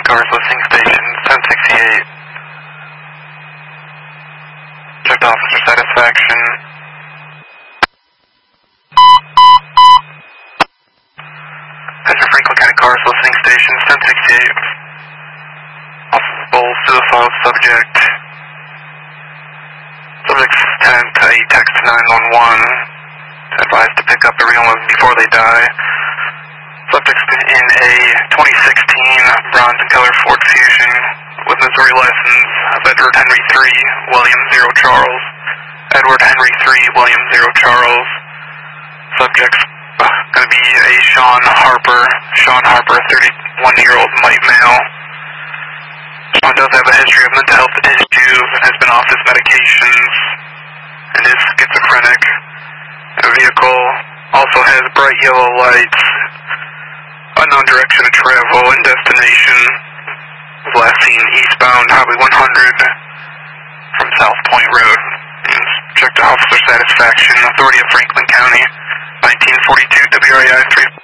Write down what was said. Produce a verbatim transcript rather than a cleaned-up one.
Cars Listing Station, ten sixty-eight. Checked officer satisfaction. That's your Franklin County Cars Listing Station, ten sixty-eight. Possible suicide subject. Subject's tenant, he text nine one one. Advised to pick up everyone before they die. Subject's in a twenty sixteen bronze and color Ford Fusion with Missouri license of Edward Henry three, William zero Charles. Edward Henry three, William zero Charles. Subject's uh, going to be a Sean Harper. Sean Harper, thirty-one-year-old white male. Sean does have a history of mental health issues and has been off his medications and is schizophrenic. The vehicle also has bright yellow lights, unknown direction of travel and destination. Was last seen eastbound Highway one hundred from South Point Road. And checked officer satisfaction. Authority of Franklin County, nineteen forty-two W R A I three.